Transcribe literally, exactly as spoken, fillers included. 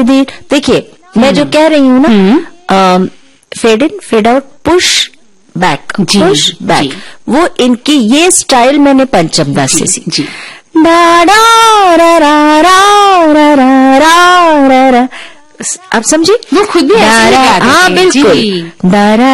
सुधीर, देखिए मैं जो कह रही हूँ ना, fade in fade out push back push back, वो इनकी ये स्टाइल मैंने पंचम दास से सीखी। डा डा रा रा रा रा रा रा रा, आप समझी? वो खुद भी ऐसे ही गाते थे। हाँ बिल्कुल, डा